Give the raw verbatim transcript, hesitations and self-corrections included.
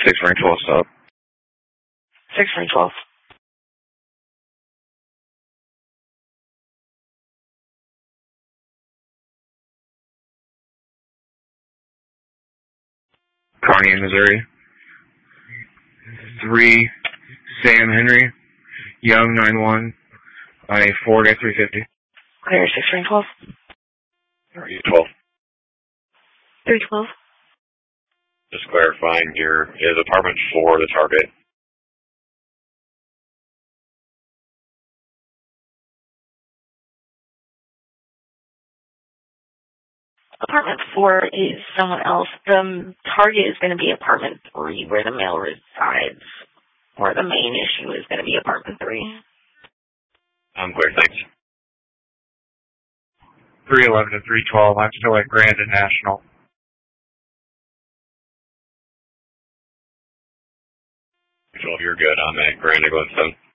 six range twelve stop. six range twelve. Kearney, Missouri. three, Sam Henry, Young nine one, I four guy three fifty. Clear six range twelve. three twelve. three twelve. Just clarifying here, is apartment four the target? Apartment four is someone else. The target is going to be apartment three, where the male resides. Or the main issue is going to be apartment three. I'm clear, thanks. three eleven to three twelve, I'm still at Grand and National. twelve, you're good. I'm at Grand and Glenstone.